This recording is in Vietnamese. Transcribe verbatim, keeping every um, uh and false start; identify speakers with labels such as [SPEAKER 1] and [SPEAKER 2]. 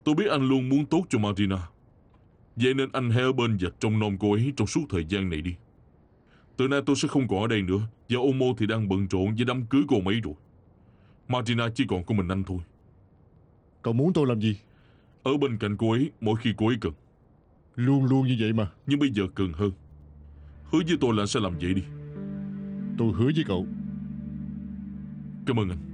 [SPEAKER 1] Tôi biết anh luôn muốn tốt cho Martina, vậy nên anh hãy ở bên và trông nom cô ấy trong suốt thời gian này đi. Từ nay tôi sẽ không còn ở đây nữa, và Omo thì đang bận rộn với đám cưới của ông ấy rồi. Martina chỉ còn có mình anh thôi.
[SPEAKER 2] Cậu muốn tôi làm gì?
[SPEAKER 1] Ở bên cạnh cô ấy mỗi khi cô ấy cần.
[SPEAKER 2] Luôn luôn như vậy mà.
[SPEAKER 1] Nhưng bây giờ cần hơn. Hứa với tôi là anh sẽ làm vậy đi.
[SPEAKER 2] Tôi hứa với cậu.
[SPEAKER 1] Cảm ơn anh.